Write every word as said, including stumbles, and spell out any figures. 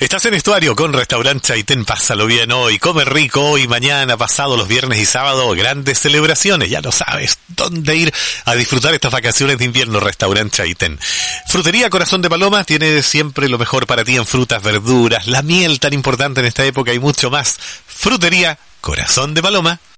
Estás en Estuario con Restaurante Chaitén. Pásalo bien hoy, come rico hoy, mañana, pasado, los viernes y sábado, grandes celebraciones. Ya lo sabes, dónde ir a disfrutar estas vacaciones de invierno. Restaurante Chaitén. Frutería Corazón de Paloma tiene siempre lo mejor para ti en frutas, verduras, la miel tan importante en esta época y mucho más. Frutería Corazón de Paloma.